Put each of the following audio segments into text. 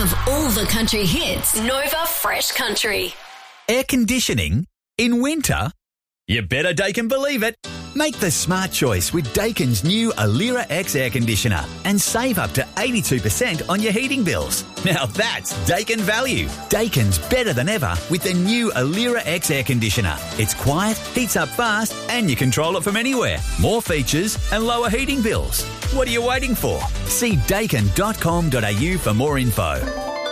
of all the country hits. Nova Fresh Country. Air conditioning in winter? You better Daikin believe it. Make the smart choice with Daikin's new Alira X air conditioner and save up to 82% on your heating bills. Now that's Daikin value. Daikin's better than ever with the new Alira X air conditioner. It's quiet, heats up fast, and you control it from anywhere. More features and lower heating bills. What are you waiting for? See daikin.com.au for more info.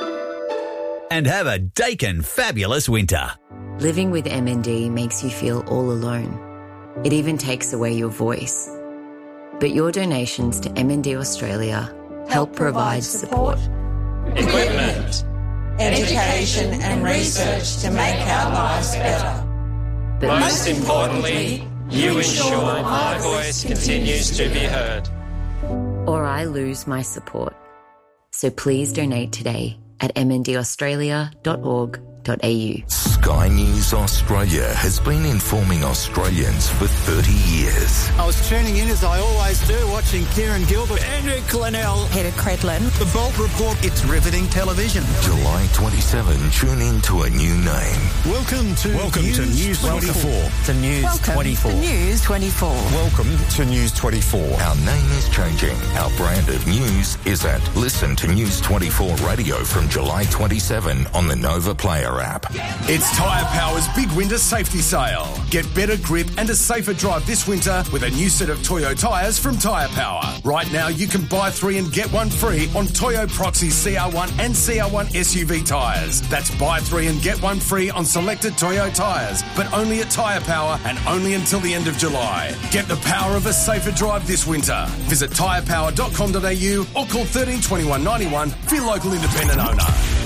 And have a Daikin fabulous winter. Living with MND makes you feel all alone. It even takes away your voice. But your donations to MND Australia help provide support, equipment, education and research to make our lives better. but Most importantly, you ensure my voice continues to be heard. or I lose my support. So please donate today at mndaustralia.org.au. Sky News Australia has been informing Australians for 30 years. I was tuning in as I always do, watching Kieran Gilbert, Andrew Clennell, Peter Credlin. The Bolt Report. It's riveting television. July 27, tune in to a new name. Welcome to News 24. To News 24. News 24. Welcome to News 24. Our name is changing. Our brand of news is at Listen to News 24 Radio from July 27 on the Nova Player app. It's Tyre Power's big winter safety sale. Get better grip and a safer drive this winter with a new set of Toyo tyres from Tyre Power. Right now you can buy 3 and get 1 free on Toyo Proxy CR1 and CR1 SUV tyres. That's buy 3 and get 1 free on selected Toyo tyres, but only at Tyre Power and only until the end of July. Get the power of a safer drive this winter. Visit tyrepower.com.au or call 13 21 91 for your local independent owner.